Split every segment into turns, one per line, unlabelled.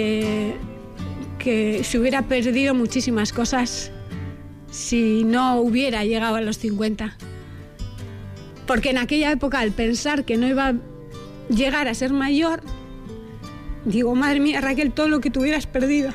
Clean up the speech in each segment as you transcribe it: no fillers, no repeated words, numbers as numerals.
que se hubiera perdido muchísimas cosas si no hubiera llegado a los 50. Porque en aquella época, al pensar que no iba a llegar a ser mayor, digo, madre mía, Raquel, todo lo que tú hubieras perdido.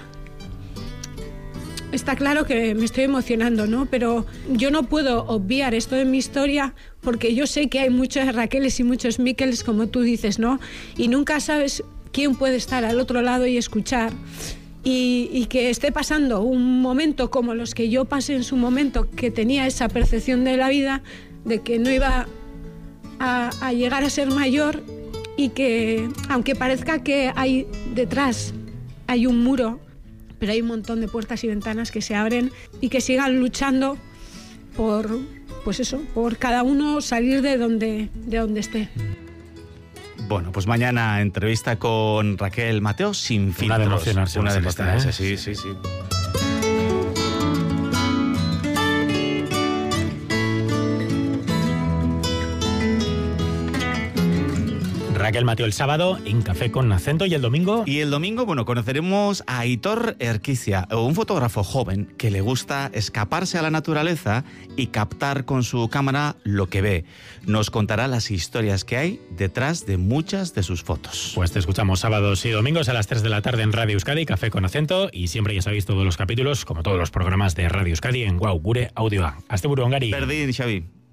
Está claro que me estoy emocionando, ¿no? Pero yo no puedo obviar esto de mi historia porque yo sé que hay muchos Raqueles y muchos Míqueles, como tú dices, ¿no? Y nunca sabes quién puede estar al otro lado y escuchar. Y que esté pasando un momento como los que yo pasé en su momento, que tenía esa percepción de la vida, de que no iba a llegar a ser mayor y que, aunque parezca que hay detrás, hay un muro, pero hay un montón de puertas y ventanas que se abren y que sigan luchando por, pues eso, por cada uno salir de donde esté.
Bueno, pues mañana entrevista con Raquel Mateo sin filtros.
Una de emocionarse.
Una de emocionarse, sí.
Raquel Mateo el sábado en Café con Acento, y el domingo...
Y el domingo, bueno, conoceremos a Aitor Erquicia, un fotógrafo joven que le gusta escaparse a la naturaleza y captar con su cámara lo que ve. Nos contará las historias que hay detrás de muchas de sus fotos.
Pues te escuchamos sábados y domingos a las 3 de la tarde en Radio Euskadi, Café con Acento, y siempre ya sabéis todos los capítulos, como todos los programas de Radio Euskadi, en Guau Gure Audioa. Asteburu ongari.
Berdin, Xavi.